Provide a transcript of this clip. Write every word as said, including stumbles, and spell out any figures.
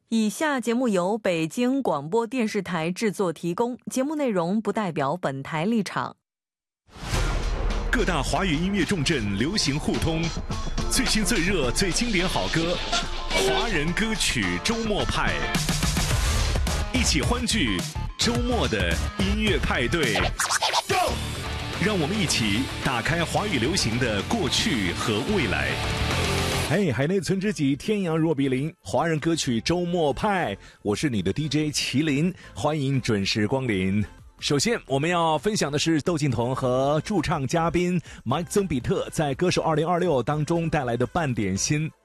以下节目由北京广播电视台制作提供，节目内容不代表本台立场。 各大华语音乐重镇流行互通，最新最热最经典好歌，华人歌曲周末派，一起欢聚周末的音乐派对。Go！ 让我们一起打开华语流行的过去和未来。嘿，海内存知己，天阳若比邻，华人歌曲周末派，我是你的 D J 麒麟，欢迎准时光临。首先我们要分享的是窦靖童和驻唱嘉宾 Mike 曾比特在歌手二零二六当中带来的半点心。